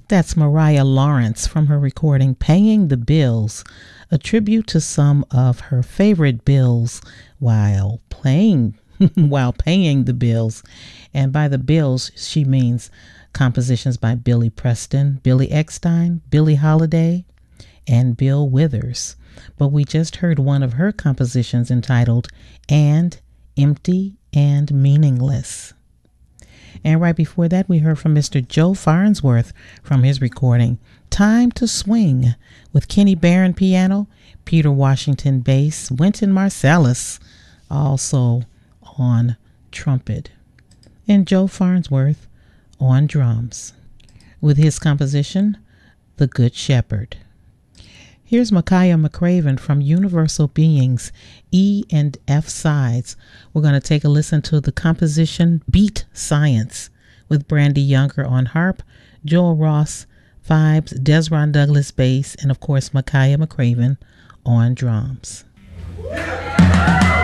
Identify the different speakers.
Speaker 1: That's Mariah Lawrence from her recording Paying the Bills, a tribute to some of her favorite bills while playing while paying the bills. And by the bills, she means compositions by Billy Preston, Billy Eckstine, Billie Holiday, and Bill Withers. But we just heard one of her compositions entitled And Empty and Meaningless. And right before that, we heard from Mr. Joe Farnsworth from his recording Time to Swing with Kenny Barron piano, Peter Washington bass, Wynton Marsalis also on trumpet, and Joe Farnsworth on drums with his composition The Good Shepherd. Here's Makaya McCraven from Universal Beings, E and F sides. We're going to take a listen to the composition Beat Science with Brandy Younger on harp, Joel Ross vibes, Desron Douglas bass, and of course Makaya McCraven on drums.